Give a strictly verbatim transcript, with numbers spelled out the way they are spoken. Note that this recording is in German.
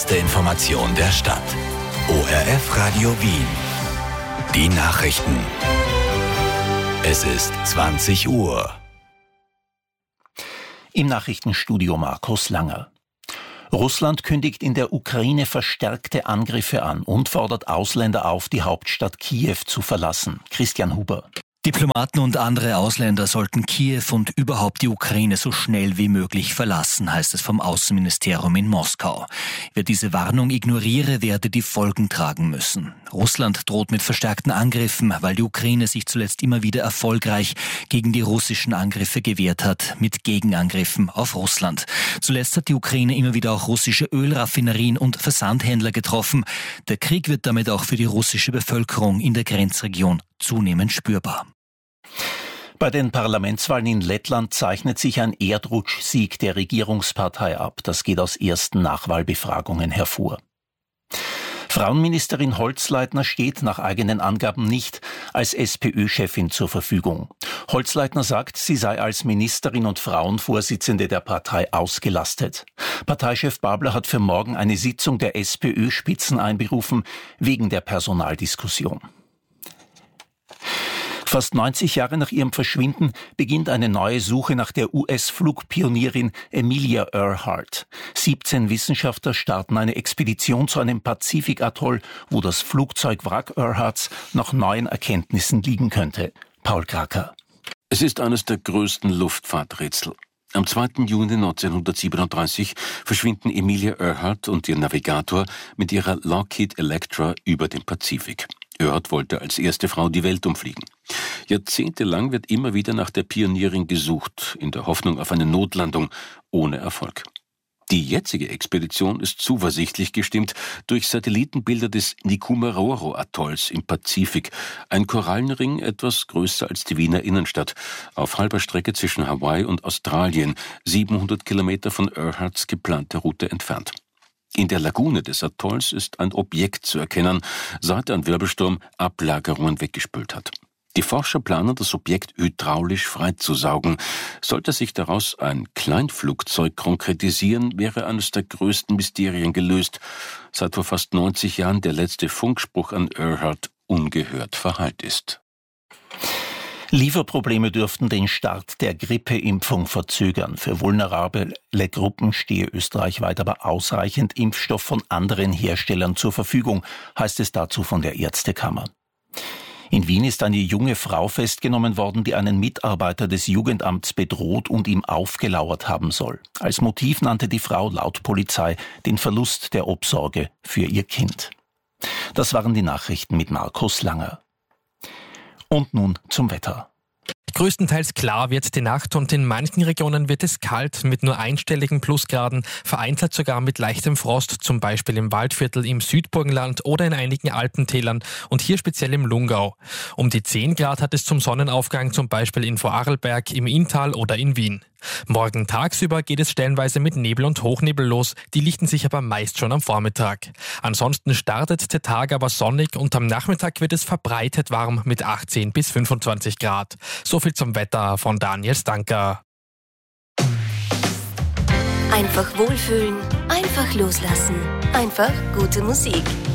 erste Information der Stadt. O R F Radio Wien. Die Nachrichten. Es ist zwanzig Uhr. Im Nachrichtenstudio Markus Langer. Russland kündigt in der Ukraine verstärkte Angriffe an und fordert Ausländer auf, die Hauptstadt Kiew zu verlassen. Christian Huber. Diplomaten und andere Ausländer sollten Kiew und überhaupt die Ukraine so schnell wie möglich verlassen, heißt es vom Außenministerium in Moskau. Wer diese Warnung ignoriere, werde die Folgen tragen müssen. Russland droht mit verstärkten Angriffen, weil die Ukraine sich zuletzt immer wieder erfolgreich gegen die russischen Angriffe gewehrt hat, mit Gegenangriffen auf Russland. Zuletzt hat die Ukraine immer wieder auch russische Ölraffinerien und Versandhändler getroffen. Der Krieg wird damit auch für die russische Bevölkerung in der Grenzregion zunehmend spürbar. Bei den Parlamentswahlen in Lettland zeichnet sich ein Erdrutschsieg der Regierungspartei ab. Das geht aus ersten Nachwahlbefragungen hervor. Frauenministerin Holzleitner steht nach eigenen Angaben nicht als SPÖ-Chefin zur Verfügung. Holzleitner sagt, sie sei als Ministerin und Frauenvorsitzende der Partei ausgelastet. Parteichef Babler hat für morgen eine Sitzung der SPÖ-Spitzen einberufen, wegen der Personaldiskussion. Fast neunzig Jahre nach ihrem Verschwinden beginnt eine neue Suche nach der U S-Flugpionierin Amelia Earhart. siebzehn Wissenschaftler starten eine Expedition zu einem Pazifikatoll, wo das Flugzeugwrack Earharts nach neuen Erkenntnissen liegen könnte. Paul Kracker. Es ist eines der größten Luftfahrträtsel. Am zweiten Juni neunzehnhundertsiebenunddreißig verschwinden Amelia Earhart und ihr Navigator mit ihrer Lockheed Electra über den Pazifik. Earhart wollte als erste Frau die Welt umfliegen. Jahrzehntelang wird immer wieder nach der Pionierin gesucht, in der Hoffnung auf eine Notlandung, ohne Erfolg. Die jetzige Expedition ist zuversichtlich gestimmt durch Satellitenbilder des Nikumaroro-Atolls im Pazifik, ein Korallenring etwas größer als die Wiener Innenstadt, auf halber Strecke zwischen Hawaii und Australien, siebenhundert Kilometer von Earharts geplanter Route entfernt. In der Lagune des Atolls ist ein Objekt zu erkennen, seit ein Wirbelsturm Ablagerungen weggespült hat. Die Forscher planen, das Objekt hydraulisch freizusaugen. Sollte sich daraus ein Kleinflugzeug konkretisieren, wäre eines der größten Mysterien gelöst, seit vor fast neunzig Jahren der letzte Funkspruch an Earhart ungehört verhallt ist. Lieferprobleme dürften den Start der Grippeimpfung verzögern. Für vulnerable Gruppen stehe österreichweit aber ausreichend Impfstoff von anderen Herstellern zur Verfügung, heißt es dazu von der Ärztekammer. In Wien ist eine junge Frau festgenommen worden, die einen Mitarbeiter des Jugendamts bedroht und ihm aufgelauert haben soll. Als Motiv nannte die Frau laut Polizei den Verlust der Obsorge für ihr Kind. Das waren die Nachrichten mit Markus Langer. Und nun zum Wetter. Größtenteils klar wird die Nacht und in manchen Regionen wird es kalt mit nur einstelligen Plusgraden, vereinzelt sogar mit leichtem Frost, zum Beispiel im Waldviertel im Südburgenland oder in einigen Alpentälern und hier speziell im Lungau. Um die zehn Grad hat es zum Sonnenaufgang, zum Beispiel in Vorarlberg, im Inntal oder in Wien. Morgen tagsüber geht es stellenweise mit Nebel und Hochnebel los, die lichten sich aber meist schon am Vormittag. Ansonsten startet der Tag aber sonnig und am Nachmittag wird es verbreitet warm mit achtzehn bis fünfundzwanzig Grad. So viel zum Wetter von Daniel Stanker. Einfach wohlfühlen, einfach loslassen, einfach gute Musik.